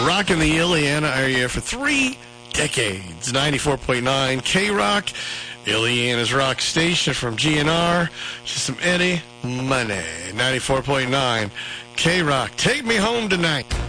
rocking the Illiana area for 3 decades. 94.9 K-Rock, Illiana's rock station from GNR. Just some Eddie Money. 94.9 K-Rock. Take me home tonight.